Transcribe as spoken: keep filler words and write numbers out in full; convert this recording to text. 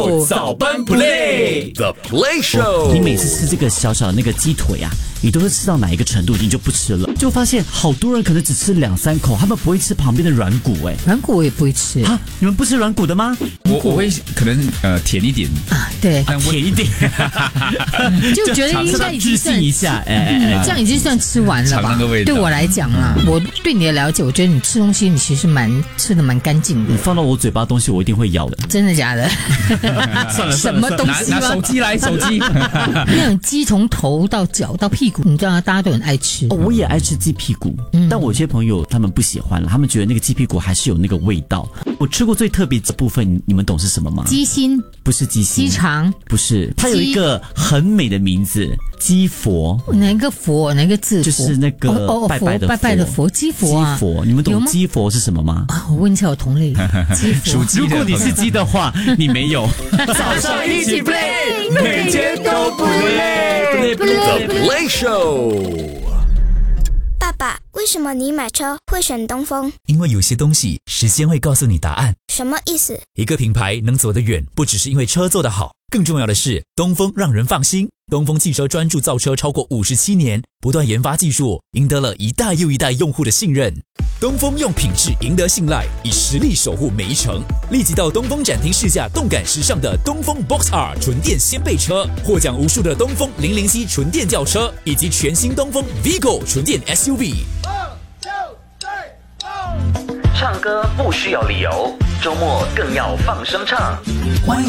六早班 play The Play Show。 你每次吃这个小小的那个鸡腿啊，你都是吃到哪一个程度你就不吃了？就发现好多人可能只吃两三口，他们不会吃旁边的软骨哎、欸。 软骨我也不会吃啊，你们不吃软骨的吗？ 我我会可能呃甜一点啊，对， 啊、甜一点， 就觉得应该已经算一下，哎哎哎， 这样已经算吃完了吧？对我来讲啊，嗯、我对你的了解，我觉得你吃东西你其实蛮吃的蛮干净的。 你放到我嘴巴的东西，我一定会咬的。 真的假的？ 算了， 什么东西拿拿手机来，手机。 那种鸡从头到脚到屁股，你知道大家都很爱吃。 哦，我也爱吃鸡屁股，嗯、但我有些朋友他们不喜欢了，他们觉得那个鸡屁股还是有那个味道。我吃过最特别的部分，你们懂是什么吗？ 鸡心。 不是鸡心， 鸡肠不是，它有一个很美的名字，鸡佛。 哪个佛？哪个字？ 就是那个拜拜的佛， 拜拜的佛，鸡佛啊。 鸡佛，你们懂鸡佛是什么吗？ 啊，我问一下我同类，鸡佛。 如果你是鸡的话，你没有。早上一起 play， 每天都不累。 The Play Show。 爸爸，为什么你买车会选东风？ 因为有些东西时间会告诉你答案。 什么意思？ 一个品牌能走得远，不只是因为车做得好，更重要的是东风让人放心。东风汽车专注造车超过五十七年，不断研发技术，赢得了一代又一代用户的信任。东风用品质赢得信赖，以实力守护每一程。立即到东风展厅试驾动感时尚的东风 Box R 纯电掀背车，获奖无数的东风零零七纯电轿车，以及全新东风 Vigo 纯电 S U V。 唱歌不需要理由，周末更要放声唱。欢迎